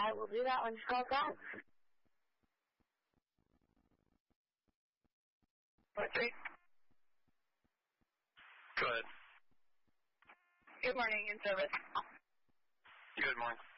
I will do that when she calls back. Okay. Go ahead. Good morning, in service. Good morning.